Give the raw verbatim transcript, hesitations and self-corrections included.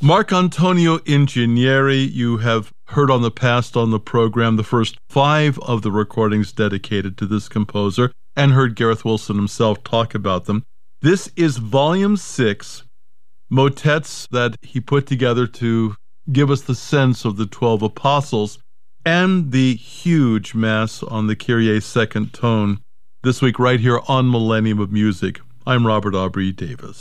Marcantonio Ingegneri, you have heard on the past on the program the first five of the recordings dedicated to this composer, and heard Gareth Wilson himself talk about them. This is volume six, motets that he put together to give us the sense of the twelve apostles, and the huge mass on the Kyrie second tone. This week right here on Millennium of Music. I'm Robert Aubrey Davis.